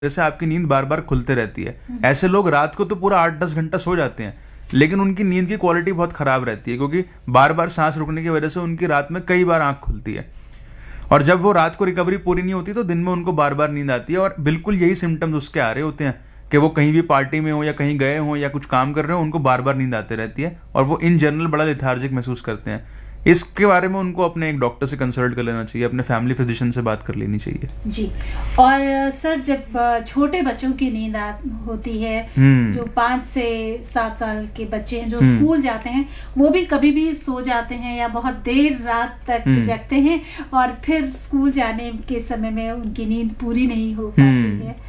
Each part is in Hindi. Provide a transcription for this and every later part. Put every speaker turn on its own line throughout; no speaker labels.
जैसे आपकी नींद बार बार खुलते रहती है। ऐसे लोग रात को तो पूरा 8-10 घंटा सो जाते हैं, लेकिन उनकी नींद की क्वालिटी बहुत खराब रहती है, क्योंकि बार बार सांस रुकने की वजह से उनकी रात में कई बार आंख खुलती है। और जब वो रात को रिकवरी पूरी नहीं होती तो दिन में उनको बार बार नींद आती है, और बिल्कुल यही सिम्टम्स उसके आ रहे होते हैं कि वो कहीं भी पार्टी में हो या कहीं गए हों या कुछ काम कर रहे हो, उनको बार बार नींद आती रहती है और वो इन जनरल बड़ा लेथार्जिक महसूस करते हैं। इसके बारे में उनको अपने एक डॉक्टर से कंसल्ट कर लेना चाहिए, अपने फैमिली फिजिशियन से बात कर लेनी चाहिए।
जी। और सर, जब छोटे बच्चों की नींद होती है, जो 5 से 7 साल के बच्चे हैं जो स्कूल जाते हैं, वो भी कभी भी सो जाते हैं या बहुत देर रात तक जगते हैं और फिर स्कूल जाने के समय में उनकी नींद पूरी नहीं हो पाती है।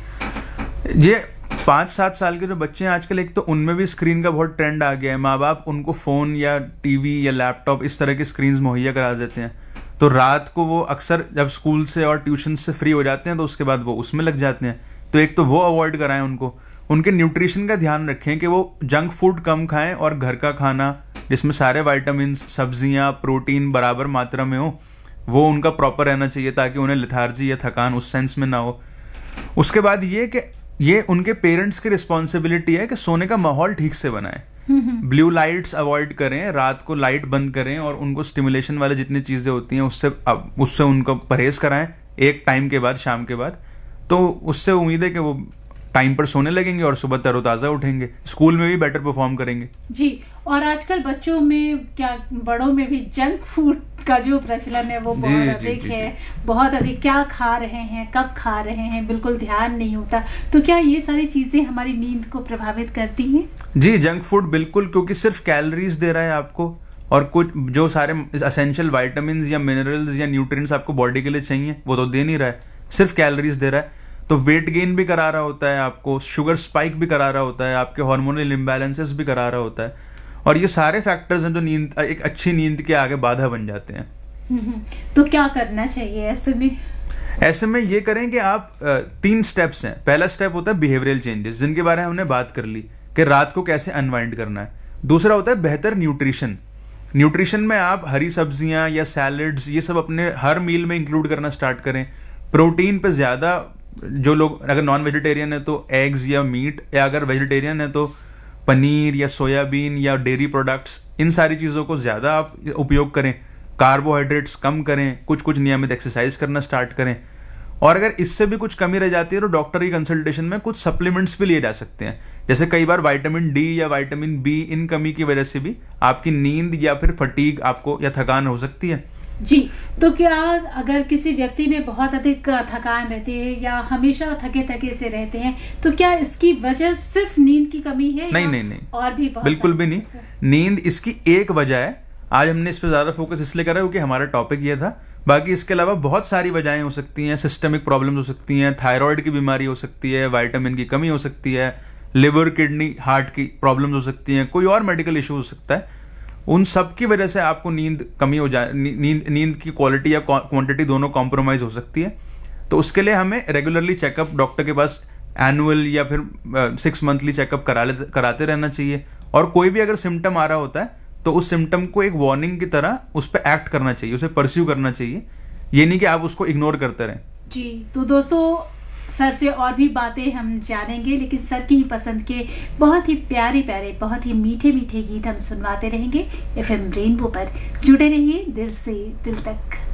ये 5-7 साल के जो बच्चे हैं आजकल, एक तो उनमें भी स्क्रीन का बहुत ट्रेंड आ गया है। माँ बाप उनको फोन या टीवी या लैपटॉप इस तरह की स्क्रीन्स मुहैया करा देते हैं, तो रात को वो अक्सर जब स्कूल से और ट्यूशन से फ्री हो जाते हैं तो उसके बाद वो उसमें लग जाते हैं। तो एक तो वो अवॉइड कराएं उनको। उनके न्यूट्रिशन का ध्यान रखें कि वो जंक फूड कम खाएं और घर का खाना जिसमें सारे वाइटामिन, सब्जियां, प्रोटीन बराबर मात्रा में हो, वो उनका प्रॉपर रहना चाहिए, ताकि उन्हें लेथार्जी या थकान उस सेंस में ना हो। उसके बाद ये उनके पेरेंट्स की रिस्पॉन्सिबिलिटी है कि सोने का माहौल ठीक से बनाएं। ब्लू लाइट्स अवॉइड करें, रात को लाइट बंद करें और उनको स्टिमुलेशन वाले जितनी चीजें होती हैं उससे उनको परहेज कराएं एक टाइम के बाद, शाम के बाद। तो उससे उम्मीद है कि वो टाइम पर सोने लगेंगे और सुबह तरोताजा उठेंगे, स्कूल में भी बेटर परफॉर्म करेंगे।
जी। और आजकल बच्चों में क्या बड़ों में भी जंक फूड का जो प्रचलन है वो बहुत अधिक है। बहुत अधिक क्या खा रहे हैं, कब खा रहे हैं, बिल्कुल ध्यान नहीं होता। तो क्या ये सारी चीजें हमारी नींद को प्रभावित करती हैं? जी,
जंक फूड बिल्कुल, क्योंकि सिर्फ कैलोरीज दे रहा है आपको, और कुछ जो सारे एसेंशियल वाइटामिन या मिनरल्स या न्यूट्रिएंट्स आपको बॉडी के लिए चाहिए वो तो दे नहीं रहा है, सिर्फ कैलोरीज दे रहा है। तो वेट गेन भी करा रहा होता है आपको, शुगर स्पाइक भी करा रहा होता है, आपके हार्मोनल इम्बैलेंसेस भी करा रहा होता है, और ये सारे फैक्टर्स हैं जो नींद, एक अच्छी नींद के आगे बाधा बन जाते हैं।
तो क्या करना चाहिए ऐसे में?
ऐसे में ये करें कि आप 3 स्टेप्स हैं। पहला स्टेप होता है बिहेवियरल चेंजेस, जिनके बारे में हमने बात कर ली कि रात को कैसे अनवाइंड करना है। दूसरा होता है बेहतर न्यूट्रिशन। न्यूट्रिशन में आप हरी सब्जियां या सैलड्स ये सब अपने हर मील में इंक्लूड करना स्टार्ट करें। प्रोटीन पे ज्यादा, जो लोग अगर नॉन वेजिटेरियन है तो एग्स या मीट, या अगर वेजिटेरियन है तो पनीर या सोयाबीन या डेयरी प्रोडक्ट्स, इन सारी चीज़ों को ज़्यादा आप उपयोग करें। कार्बोहाइड्रेट्स कम करें, कुछ नियमित एक्सरसाइज करना स्टार्ट करें, और अगर इससे भी कुछ कमी रह जाती है तो डॉक्टर की कंसल्टेशन में कुछ सप्लीमेंट्स भी लिए जा सकते हैं। जैसे कई बार विटामिन डी या विटामिन बी, इन कमी की वजह से भी आपकी नींद या फिर फटीग आपको या थकान हो सकती है।
जी। तो क्या अगर किसी व्यक्ति में बहुत अधिक थकान रहती है या हमेशा थके थके से रहते हैं, तो क्या इसकी वजह सिर्फ नींद की कमी है?
नहीं,
और भी
बिल्कुल भी नहीं। नींद इसकी एक वजह है। आज हमने इस पर ज्यादा फोकस इसलिए करा क्योंकि हमारा टॉपिक ये था। बाकी इसके अलावा बहुत सारी वजहें हो सकती हैं। सिस्टमिक प्रॉब्लम्स हो सकती हैं, थायराइड की बीमारी हो सकती है, विटामिन की कमी हो सकती है, लिवर, किडनी, हार्ट की प्रॉब्लम्स हो सकती हैं, कोई और मेडिकल इशू हो सकता है। उन सब की वजह से आपको नींद कमी हो जाए, नींद की क्वालिटी या क्वांटिटी दोनों कॉम्प्रोमाइज हो सकती है। तो उसके लिए हमें रेगुलरली चेकअप डॉक्टर के पास एनुअल या फिर 6 मंथली चेकअप कराते रहना चाहिए। और कोई भी अगर सिम्टम आ रहा होता है तो उस सिम्टम को एक वार्निंग की तरह उस पर एक्ट करना चाहिए, उसे परस्यू करना चाहिए। ये नहीं कि आप उसको इग्नोर करते रहें।
जी। तो दोस्तों, सर से और भी बातें हम जानेंगे, लेकिन सर की ही पसंद के बहुत ही प्यारे प्यारे, बहुत ही मीठे मीठे गीत हम सुनवाते रहेंगे FM रेनबो पर। जुड़े रहिए दिल से दिल तक।